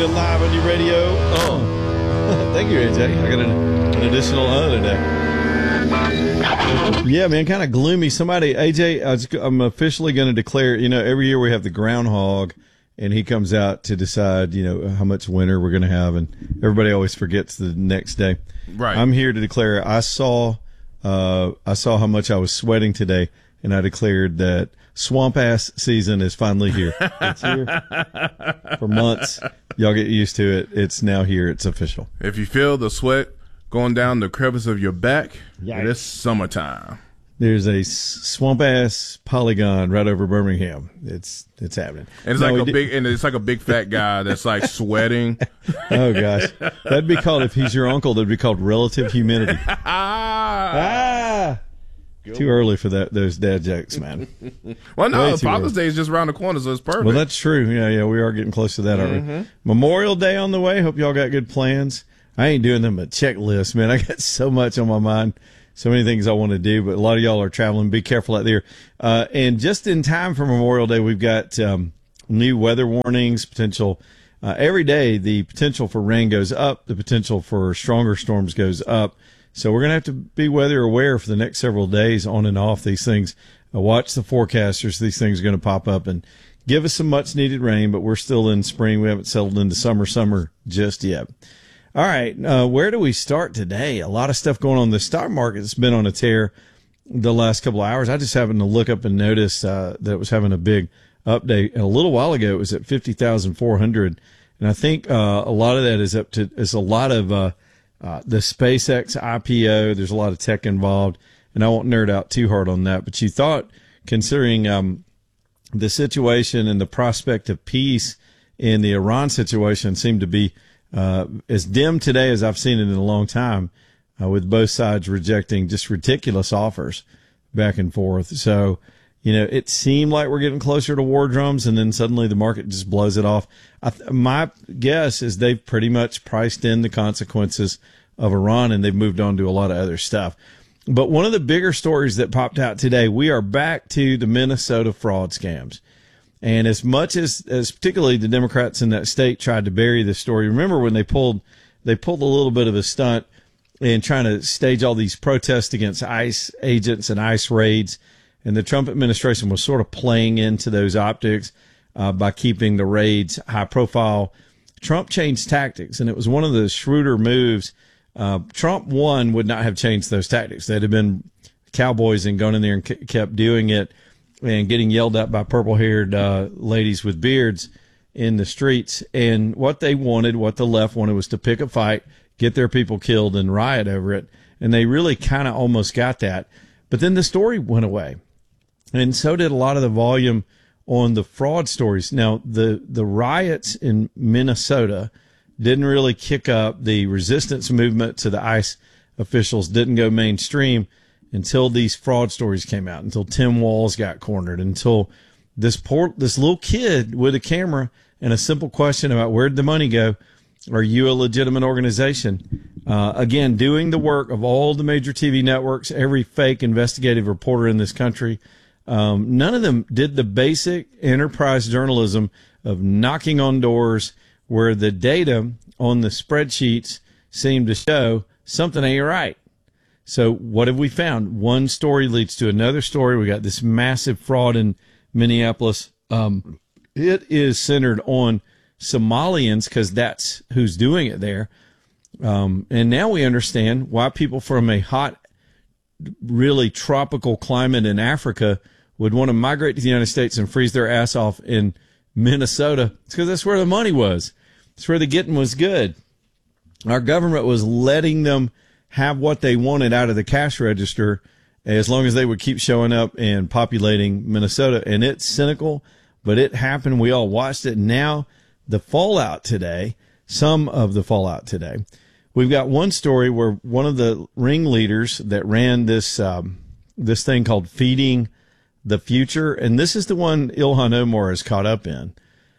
You're live on your radio. Thank you, AJ. I got an additional today. Yeah, man, kind of gloomy. Somebody, AJ, I'm officially going to declare, every year we have the groundhog, and he comes out to decide, how much winter we're going to have, and everybody always forgets the next day. Right. I'm here to declare I saw how much I was sweating today, and I declared that swamp ass season is finally here. It's here for months. Y'all get used to it. It's now here. It's official. If you feel the sweat going down the crevice of your back, it's summertime. There's a swamp ass polygon right over Birmingham. It's happening. And it's like a big fat guy that's like sweating. Oh gosh. That'd be called, if he's your uncle, that'd be called relative humidity. Too early for those dad jokes, man. Well, no, Father's Day is just around the corner, so it's perfect. Well, that's true. Yeah, we are getting close to that, aren't we? Memorial Day on the way. Hope y'all got good plans. I ain't doing them a checklist, man. I got so much on my mind, so many things I want to do, but a lot of y'all are traveling. Be careful out there. And just in time for Memorial Day, we've got new weather warnings, potential. Every day, the potential for rain goes up. The potential for stronger storms goes up. So we're going to have to be weather aware for the next several days on and off these things. Watch the forecasters. These things are going to pop up and give us some much needed rain, but we're still in spring. We haven't settled into summer just yet. All right. Where do we start today? A lot of stuff going on. The stock market's been on a tear the last couple of hours. I just happened to look up and notice that it was having a big update. And a little while ago, it was at 50,400. And I think a lot of that is a lot of the SpaceX IPO. There's a lot of tech involved, and I won't nerd out too hard on that. But you thought, considering the situation and the prospect of peace in the Iran situation seemed to be as dim today as I've seen it in a long time, with both sides rejecting just ridiculous offers back and forth. So, it seemed like we're getting closer to war drums, and then suddenly the market just blows it off. My guess is they've pretty much priced in the consequences of Iran, and they've moved on to a lot of other stuff. But one of the bigger stories that popped out today, we are back to the Minnesota fraud scams. And as much as particularly the Democrats in that state tried to bury this story, remember when they pulled a little bit of a stunt in trying to stage all these protests against ICE agents and ICE raids. And the Trump administration was sort of playing into those optics by keeping the raids high profile. Trump changed tactics, and it was one of the shrewder moves. Trump, would not have changed those tactics. They'd have been cowboys and gone in there and kept doing it and getting yelled at by purple-haired ladies with beards in the streets. And what the left wanted was to pick a fight, get their people killed, and riot over it. And they really kind of almost got that. But then the story went away. And so did a lot of the volume on the fraud stories. Now, the riots in Minnesota didn't really kick up. The resistance movement to the ICE officials didn't go mainstream until these fraud stories came out, until Tim Walz got cornered, until this little kid with a camera and a simple question about where'd the money go. Are you a legitimate organization? Again, doing the work of all the major TV networks, every fake investigative reporter in this country. None of them did the basic enterprise journalism of knocking on doors where the data on the spreadsheets seemed to show something ain't right. So what have we found? One story leads to another story. We got this massive fraud in Minneapolis. It is centered on Somalians because that's who's doing it there. And now we understand why people from a hot, really tropical climate in Africa would want to migrate to the United States and freeze their ass off in Minnesota. It's because that's where the money was. It's where the getting was good. Our government was letting them have what they wanted out of the cash register as long as they would keep showing up and populating Minnesota. And it's cynical, but it happened. We all watched it. Now the fallout today, some of the fallout today, we've got one story where one of the ringleaders that ran this thing called Feeding the Future, and this is the one Ilhan Omar is caught up in.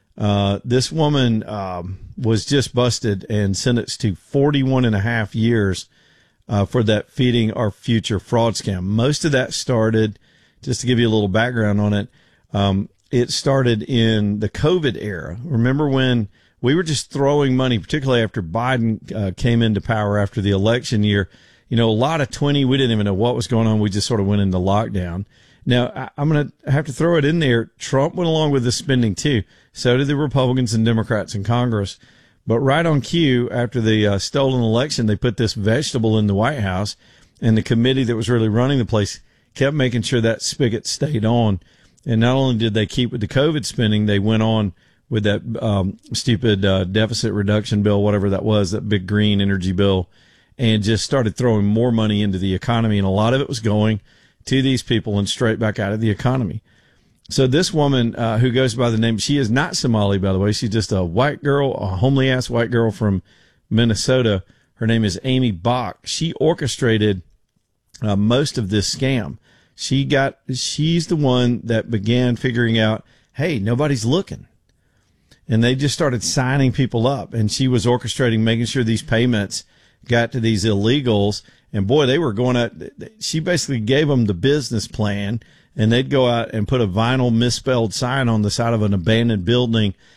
This woman was just busted and sentenced to 41 and a half years for that Feeding Our Future fraud scam. Most of that started, just to give you a little background on it, it started in the COVID era. Remember when we were just throwing money, particularly after Biden came into power after the election year. A lot of we didn't even know what was going on. We just sort of went into lockdown. Now, I'm going to have to throw it in there. Trump went along with the spending too. So did the Republicans and Democrats in Congress. But right on cue, after the stolen election, they put this vegetable in the White House, and the committee that was really running the place kept making sure that spigot stayed on. And not only did they keep with the COVID spending, they went on with that stupid deficit reduction bill, whatever that was, that big green energy bill, and just started throwing more money into the economy. And a lot of it was going to these people and straight back out of the economy. So this woman who goes by the name, she is not Somali, by the way. She's just a white girl, a homely-ass white girl from Minnesota. Her name is Amy Bach. She orchestrated most of this scam. She's the one that began figuring out, hey, nobody's looking. And they just started signing people up. And she was orchestrating, making sure these payments got to these illegals. And boy, they were going out. She basically gave them the business plan, and they'd go out and put a vinyl misspelled sign on the side of an abandoned building